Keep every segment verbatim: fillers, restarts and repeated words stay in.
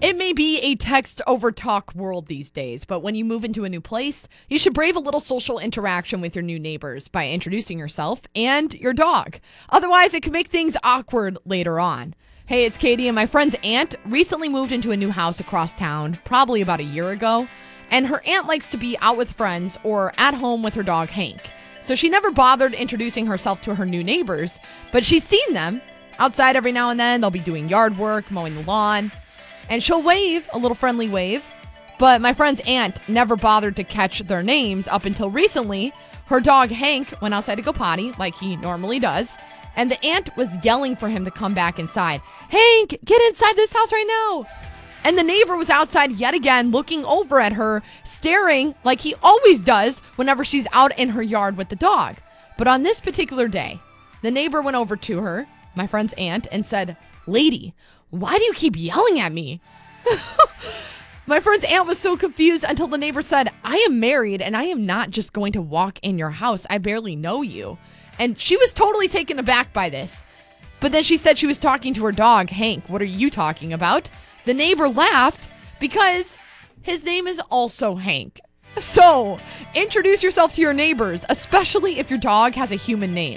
It may be a text over talk world these days, but when you move into a new place, you should brave a little social interaction with your new neighbors by introducing yourself and your dog. Otherwise, it can make things awkward later on. Hey, it's Katie, and my friend's aunt recently moved into a new house across town, probably about a year ago, and her aunt likes to be out with friends or at home with her dog, Hank. So she never bothered introducing herself to her new neighbors, but she's seen them outside every now and then. They'll be doing yard work, mowing the lawn, and she'll wave, a little friendly wave. But my friend's aunt never bothered to catch their names up until recently. Her dog, Hank, went outside to go potty, like he normally does, and the aunt was yelling for him to come back inside. Hank, get inside this house right now. And the neighbor was outside yet again, looking over at her, staring like he always does whenever she's out in her yard with the dog. But on this particular day, the neighbor went over to her, my friend's aunt, and said, "Lady, why do you keep yelling at me?" My friend's aunt was so confused until the neighbor said, "I am married and I am not just going to walk in your house. I barely know you." And she was totally taken aback by this. But then she said she was talking to her dog, Hank. What are you talking about? The neighbor laughed because his name is also Hank. So, introduce yourself to your neighbors, especially if your dog has a human name.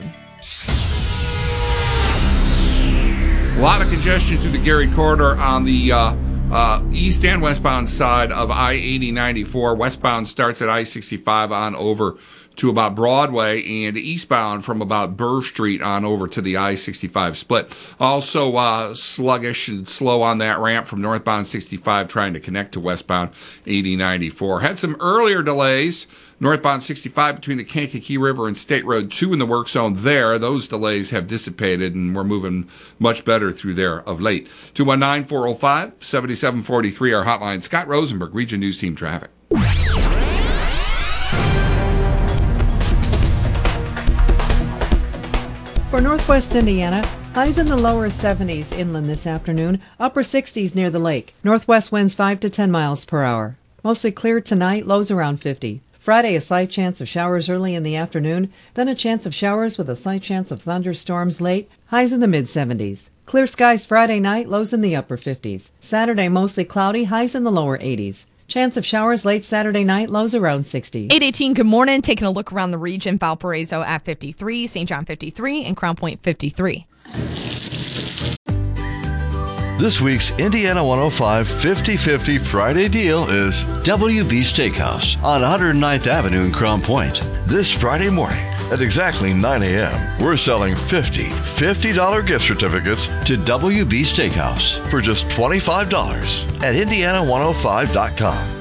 A lot of congestion through the Gary corridor on the uh, uh, east and westbound side of I eighty ninety-four. Westbound starts at I sixty-five on over to about Broadway, and eastbound from about Burr Street on over to the I sixty-five split. Also uh, sluggish and slow on that ramp from northbound sixty-five trying to connect to westbound eighty ninety-four. Had some earlier delays northbound sixty-five between the Kankakee River and State Road two in the work zone there. Those delays have dissipated, and we're moving much better through there of late. two one nine, four oh five, seven seven four three, our hotline. Scott Rosenberg, Region News Team Traffic. For Northwest Indiana, highs in the lower seventies inland this afternoon, upper sixties near the lake. Northwest winds five to ten miles per hour. Mostly clear tonight, lows around fifty. Friday, a slight chance of showers early in the afternoon, then a chance of showers with a slight chance of thunderstorms late, highs in the mid-seventies. Clear skies Friday night, lows in the upper fifties. Saturday, mostly cloudy, highs in the lower eighties. Chance of showers late Saturday night, lows around sixty. eight eighteen, good morning. Taking a look around the region. Valparaiso at fifty-three, Saint John fifty-three, and Crown Point fifty-three. This week's Indiana one oh five fifty-fifty Friday deal is W B Steakhouse on one hundred ninth Avenue in Crown Point. This Friday morning at exactly nine a.m., we're selling fifty fifty dollars gift certificates to W B Steakhouse for just twenty-five dollars at indiana one oh five dot com.